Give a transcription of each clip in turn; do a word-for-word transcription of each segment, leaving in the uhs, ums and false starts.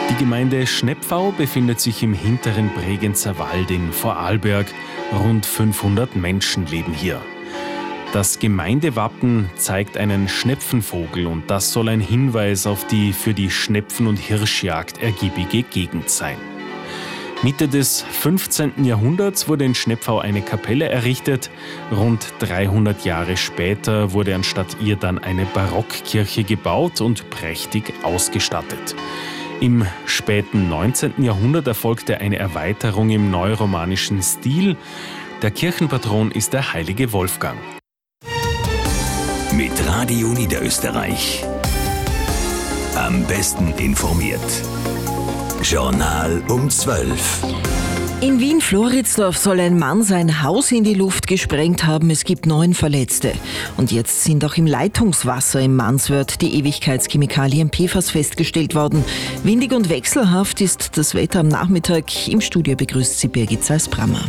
Die Gemeinde Schnepfau befindet sich im hinteren Bregenzer Wald in Vorarlberg. Rund fünfhundert Menschen leben hier. Das Gemeindewappen zeigt einen Schnepfenvogel und das soll ein Hinweis auf die für die Schnepfen- und Hirschjagd ergiebige Gegend sein. Mitte des fünfzehnten Jahrhunderts wurde in Schnepfau eine Kapelle errichtet. Rund dreihundert Jahre später wurde anstatt ihr dann eine Barockkirche gebaut und prächtig ausgestattet. Im späten neunzehnten Jahrhundert erfolgte eine Erweiterung im neuromanischen Stil. Der Kirchenpatron ist der heilige Wolfgang. Mit Radio Niederösterreich. Am besten informiert. Journal um zwölf. In Wien-Floridsdorf soll ein Mann sein Haus in die Luft gesprengt haben. Es gibt neun Verletzte. Und jetzt sind auch im Leitungswasser im Manswörth die Ewigkeitschemikalien P F A S festgestellt worden. Windig und wechselhaft ist das Wetter am Nachmittag. Im Studio begrüßt sie Birgit Seis-Brammer.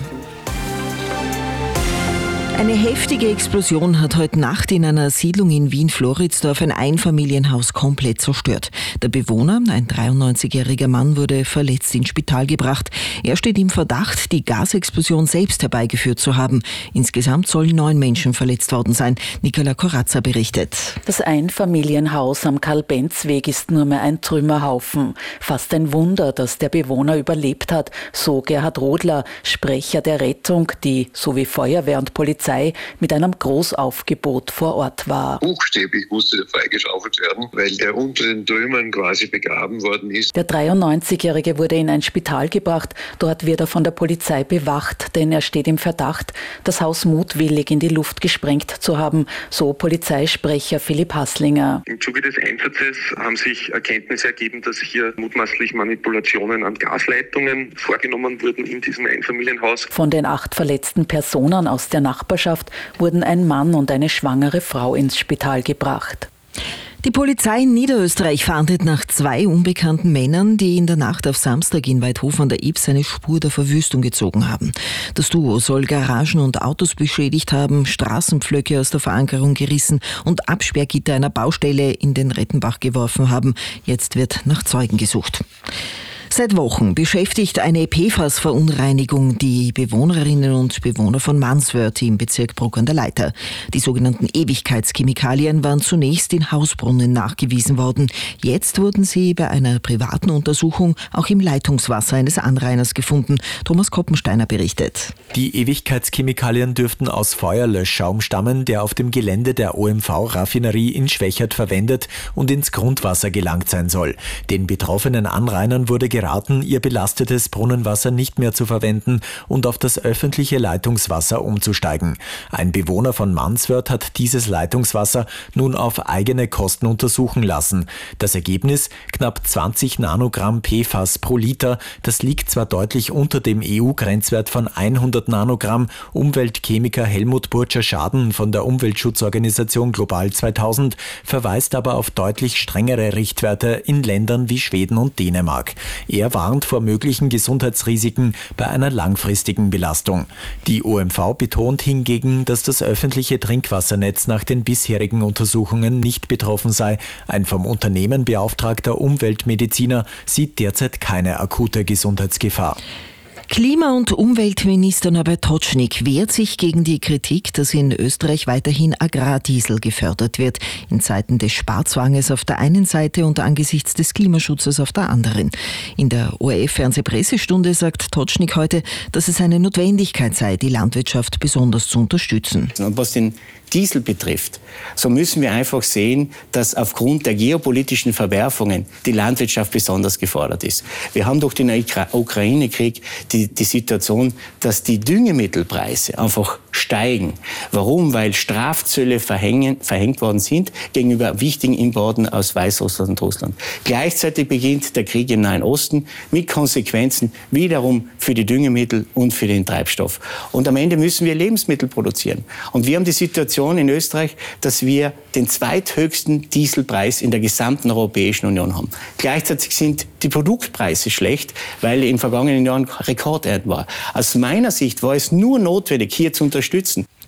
Eine heftige Explosion hat heute Nacht in einer Siedlung in Wien-Floridsdorf ein Einfamilienhaus komplett zerstört. Der Bewohner, ein dreiundneunzigjähriger Mann, wurde verletzt ins Spital gebracht. Er steht im Verdacht, die Gasexplosion selbst herbeigeführt zu haben. Insgesamt sollen neun Menschen verletzt worden sein. Nicola Corazza berichtet. Das Einfamilienhaus am Karl-Benz-Weg ist nur mehr ein Trümmerhaufen. Fast ein Wunder, dass der Bewohner überlebt hat, so Gerhard Rodler, Sprecher der Rettung, die, so wie Feuerwehr und Polizei, mit einem Großaufgebot vor Ort war. Buchstäblich musste der freigeschaufelt werden, weil der unter den Trümmern quasi begraben worden ist. Der dreiundneunzigjährige wurde in ein Spital gebracht. Dort wird er von der Polizei bewacht, denn er steht im Verdacht, das Haus mutwillig in die Luft gesprengt zu haben, so Polizeisprecher Philipp Hasslinger. Im Zuge des Einsatzes haben sich Erkenntnisse ergeben, dass hier mutmaßlich Manipulationen an Gasleitungen vorgenommen wurden in diesem Einfamilienhaus. Von den acht verletzten Personen aus der Nachbarschaft wurden ein Mann und eine schwangere Frau ins Spital gebracht. Die Polizei in Niederösterreich fahndet nach zwei unbekannten Männern, die in der Nacht auf Samstag in Weidhof an der Ybbs eine Spur der Verwüstung gezogen haben. Das Duo soll Garagen und Autos beschädigt haben, Straßenpflöcke aus der Verankerung gerissen und Absperrgitter einer Baustelle in den Rettenbach geworfen haben. Jetzt wird nach Zeugen gesucht. Seit Wochen beschäftigt eine P F A S-Verunreinigung die Bewohnerinnen und Bewohner von Manswörth im Bezirk Bruck an der Leitha. Die sogenannten Ewigkeitschemikalien waren zunächst in Hausbrunnen nachgewiesen worden. Jetzt wurden sie bei einer privaten Untersuchung auch im Leitungswasser eines Anrainers gefunden. Thomas Koppensteiner berichtet. Die Ewigkeitschemikalien dürften aus Feuerlöschschaum stammen, der auf dem Gelände der O M V-Raffinerie in Schwächert verwendet und ins Grundwasser gelangt sein soll. Den betroffenen Anrainern wurde geraten, ihr belastetes Brunnenwasser nicht mehr zu verwenden und auf das öffentliche Leitungswasser umzusteigen. Ein Bewohner von Manswörth hat dieses Leitungswasser nun auf eigene Kosten untersuchen lassen. Das Ergebnis? Knapp zwanzig Nanogramm P F A S pro Liter. Das liegt zwar deutlich unter dem E U-Grenzwert von hundert Nanogramm. Umweltchemiker Helmut Burtscher-Schaden von der Umweltschutzorganisation Global zweitausend verweist aber auf deutlich strengere Richtwerte in Ländern wie Schweden und Dänemark. Er warnt vor möglichen Gesundheitsrisiken bei einer langfristigen Belastung. Die O M V betont hingegen, dass das öffentliche Trinkwassernetz nach den bisherigen Untersuchungen nicht betroffen sei. Ein vom Unternehmen beauftragter Umweltmediziner sieht derzeit keine akute Gesundheitsgefahr. Klima- und Umweltminister Norbert Totschnig wehrt sich gegen die Kritik, dass in Österreich weiterhin Agrardiesel gefördert wird, in Zeiten des Sparzwanges auf der einen Seite und angesichts des Klimaschutzes auf der anderen. In der O R F-Fernsehpressestunde sagt Totschnig heute, dass es eine Notwendigkeit sei, die Landwirtschaft besonders zu unterstützen. Und was den Diesel betrifft, so müssen wir einfach sehen, dass aufgrund der geopolitischen Verwerfungen die Landwirtschaft besonders gefordert ist. Wir haben durch den Ukraine-Krieg die, die Situation, dass die Düngemittelpreise einfach steigen. Warum? Weil Strafzölle verhängen, verhängt worden sind gegenüber wichtigen Importen aus Weißrussland und Russland. Gleichzeitig beginnt der Krieg im Nahen Osten mit Konsequenzen wiederum für die Düngemittel und für den Treibstoff. Und am Ende müssen wir Lebensmittel produzieren. Und wir haben die Situation in Österreich, dass wir den zweithöchsten Dieselpreis in der gesamten Europäischen Union haben. Gleichzeitig sind die Produktpreise schlecht, weil in den vergangenen Jahren Rekordernte war. Aus meiner Sicht war es nur notwendig, hier zu unterstützen.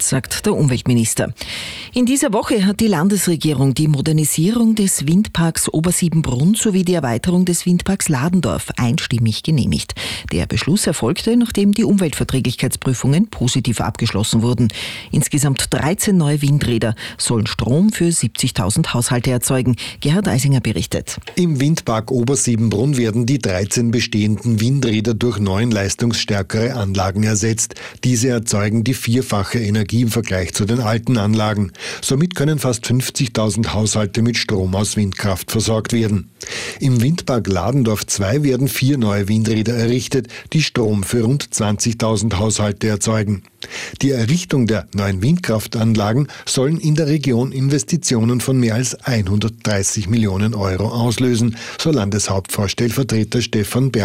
nicht, sagt der Umweltminister. In dieser Woche hat die Landesregierung die Modernisierung des Windparks Obersiebenbrunn sowie die Erweiterung des Windparks Ladendorf einstimmig genehmigt. Der Beschluss erfolgte, nachdem die Umweltverträglichkeitsprüfungen positiv abgeschlossen wurden. Insgesamt dreizehn neue Windräder sollen Strom für siebzigtausend Haushalte erzeugen. Gerhard Eisinger berichtet. Im Windpark Obersiebenbrunn werden die dreizehn bestehenden Windräder durch neun leistungsstärkere Anlagen ersetzt. Diese erzeugen die vierfache Energie im Vergleich zu den alten Anlagen. Somit können fast fünfzigtausend Haushalte mit Strom aus Windkraft versorgt werden. Im Windpark Ladendorf zwei werden vier neue Windräder errichtet, die Strom für rund zwanzigtausend Haushalte erzeugen. Die Errichtung der neuen Windkraftanlagen sollen in der Region Investitionen von mehr als hundertdreißig Millionen Euro auslösen, so Landeshauptvorstellvertreter Stefan Berg.